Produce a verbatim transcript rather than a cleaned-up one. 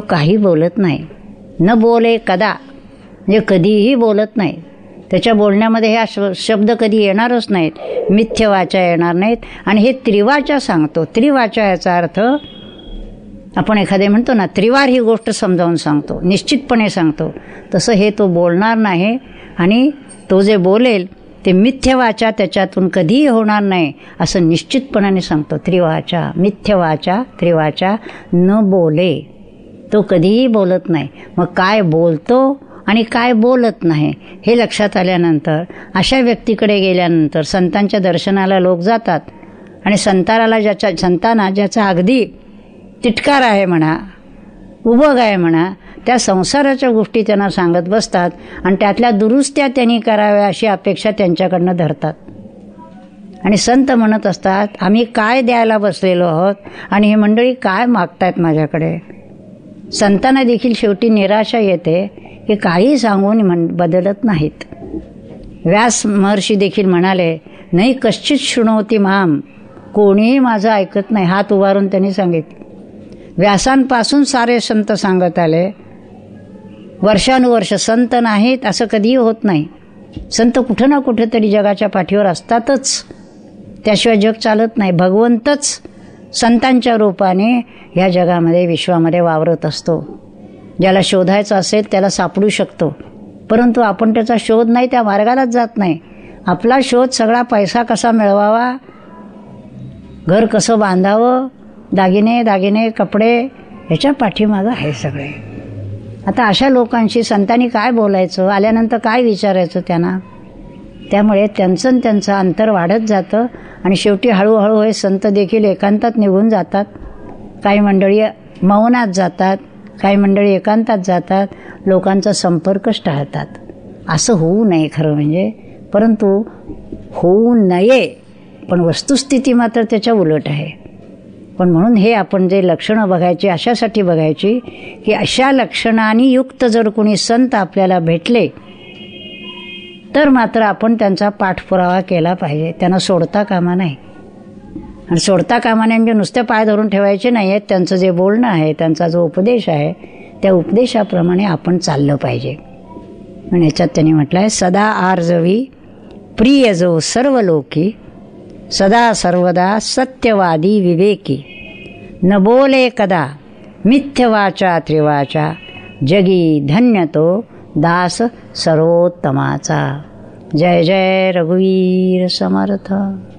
काही बोलत नाही. न बोले कदा, म्हणजे कधीही बोलत नाही. त्याच्या बोलण्यामध्ये ह्या शब्द कधी येणारच नाहीत, मिथ्य वाचा येणार नाहीत. आणि हे त्रिवाचा सांगतो. त्रिवाचा याचा अर्थ आपण एखादे म्हणतो ना, त्रिवार ही गोष्ट समजावून सांगतो, निश्चितपणे सांगतो. तसं हे तो बोलणार नाही. आणि तो जे बोलेल ते मिथ्य वाचा त्याच्यातून कधीही होणार नाही असं निश्चितपणाने सांगतो. त्रिवाचा, मिथ्य वाचा, त्रिवाचा, न बोले. तो कधीही बोलत नाही. मग काय बोलतो आणि काय बोलत नाही हे लक्षात आल्यानंतर अशा व्यक्तीकडे गेल्यानंतर संतांच्या दर्शनाला लोक जातात. आणि संतानाला ज्याच्या संतांना ज्याचा अगदी तिटकार आहे म्हणा, उभग आहे म्हणा, त्या संसाराच्या गोष्टी त्यांना सांगत बसतात आणि त्यातल्या दुरुस्त्या त्यांनी कराव्या अशी अपेक्षा त्यांच्याकडनं धरतात. आणि संत म्हणत असतात, आम्ही काय द्यायला बसलेलो आहोत आणि ही मंडळी काय मागतायत माझ्याकडे. संतांना देखील शेवटी निराशा येते की काही सांगून म्हण बदलत नाहीत. व्यास महर्षी देखील म्हणाले, नाही कश्चित शृणोती माम, कोणीही माझं ऐकत नाही. हात उभारून त्यांनी सांगितलं. व्यासांपासून सारे संत सांगत आले. वर्षानुवर्ष संत नाहीत असं कधीही होत नाही. संत कुठं ना कुठं तरी जगाच्या पाठीवर असतातच, त्याशिवाय जग चालत नाही. भगवंतच संतांच्या रूपाने ह्या जगामध्ये विश्वामध्ये वावरत असतो. ज्याला शोधायचं असेल त्याला सापडू शकतो, परंतु आपण त्याचा शोध नाही, त्या मार्गालाच जात नाही. आपला शोध सगळा पैसा कसा मिळवावा, घर कसं बांधावं, दागिने दागिने कपडे ह्याच्या पाठीमागं आहे सगळे. आता अशा लोकांशी संतांनी काय बोलायचं, आल्यानंतर काय विचारायचं त्यांना. त्यामुळे त्यांचं त्यांचं अंतर वाढत जातं आणि शेवटी हळूहळू हे संत देखील एकांतात निघून जातात. काही मंडळी मौनात जातात, काही मंडळी एकांतात जातात, लोकांचा संपर्कच टाळतात. असं होऊ नये खरं म्हणजे, परंतु होऊ नये, पण वस्तुस्थिती मात्र त्याच्या उलट आहे. पण म्हणून हे आपण जे लक्षणं बघायची अशासाठी बघायची की अशा लक्षणांनी युक्त जर कोणी संत आपल्याला भेटले तर मात्र आपण त्यांचा पाठपुरावा केला पाहिजे. त्यांना सोडता कामा नाही. आणि सोडता कामा नाही म्हणजे नुसते पाय धरून ठेवायचे नाही आहेत. त्यांचं जे बोलणं आहे, त्यांचा जो उपदेश आहे, त्या उपदेशाप्रमाणे आपण चाललं पाहिजे. म्हणून याच्यात त्यांनी म्हटलं आहे, सदा आर्जवी प्रिय जो सर्व लोकी, सदा सर्वदा सत्यवादी विवेकी, न बोले कदा मिथ्य वाचा त्रिवाचा, जगी धन्य तो दास सर्वोत्तमाचा. जय जय रघुवीर समर्थ.